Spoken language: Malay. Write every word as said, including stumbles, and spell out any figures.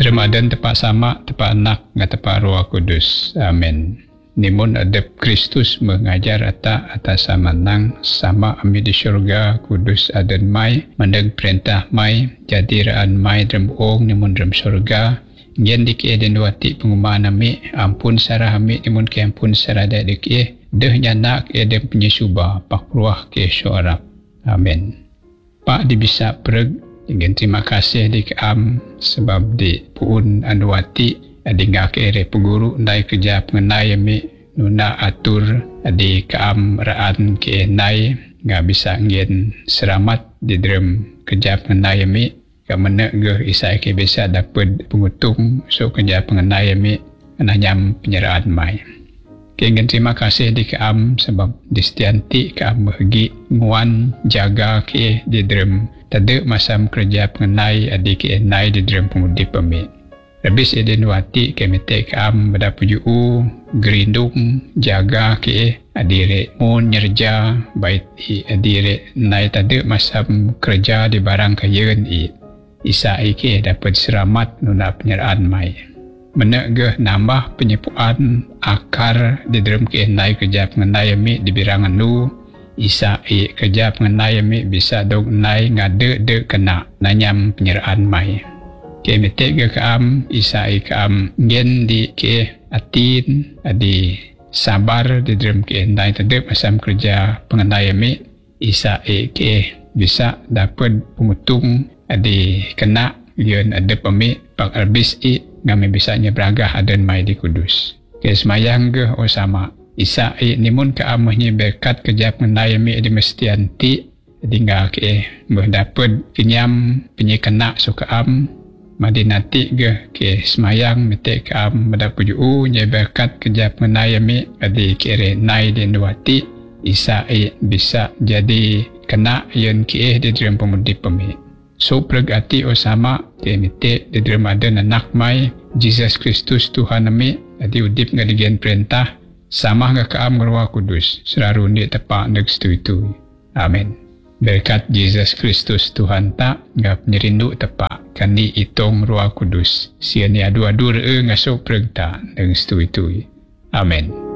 Ramadan tepat sama, tepat anak, dengan tepat Roh Kudus. Amin. Nimun adab Kristus mengajar ata atas sama nang sama ami di syurga kudus adan mai mandang perintah mai jadi raan mai dalam ong nimun dalam syurga ngen diki den wati pengumaan ami ampun sarah ami nimun ke ampun sarah dak diki deh nyanak e den penyuba pak ruah ke syurga. Amin. Pak dibisa pereg dengan terima kasih di am sebab di puun anwati adi ngak ere peguru ndai kerja pengenai mi nuna atur adi kaam raan ke nai ngak bisa ngien seramat di dalam kerja pengenai mi kamana ge isai ke bisa dapat pengutung so kerja pengenai mi nanyam penyerahan mai. Kengin terima kasih di kaam sebab distianti kaam bagi nguan jaga ke di dalam tada masam kerja pengenai adi ke nai di dalam pengudip mi. Habis eden wati kami tek am pada puju gerindung jaga ke adire mon nyerja baik i adire nai tada masam kerja di barang kayen i isa ke dapat selamat nuna penyerahan mai. Menegah nambah penyepuan akar di dalam ke nai kerja pengenai mi di birangan lu isa i kerja pengenai mi bisa dong nai ngade de kena nanyam penyerahan mai. Kami tega kaam isai kaam ngen di ke atin adi sabar di dalam ke nai tadep asam kerja pengenai mi isa e ke bisa dapat pengutung adi kena lian ada pemi pak arbis i ngami bisa nyebragah adan mai di Kudus. Ke semayang ge o sama isa e nimun kaam menye berkat kerja pengenai mi di mestianti tinggal ke berdapat kenyam penyekena suka am madinati ge ke semayang metek am mendapat ju nya berkat kerja pengenai mi adi kere nai di nuati isa e bisa jadi kena yen ke di dalam pemudip pemi. So pregati o sama ke metek di dalam ada anak mai Jesus Kristus Tuhan ami adi udip ngadigen perintah sama ke am Roh Kudus selalu ni tepak neg itu. Amin. Berkat Jesus Kristus Tuhan tak ngap nyerindu tepak kandi itong Roh Kudus sian ni adu-adu re ngasuk perintah neg itu. Amin.